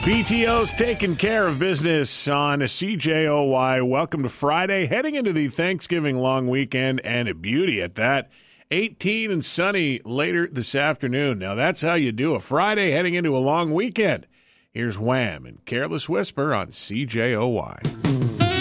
BTO's taking care of business on CJOY. Welcome to Friday, heading into the Thanksgiving long weekend, and a beauty at that. 18 and sunny later this afternoon. Now that's how you do a Friday heading into a long weekend. Here's Wham and Careless Whisper on CJOY.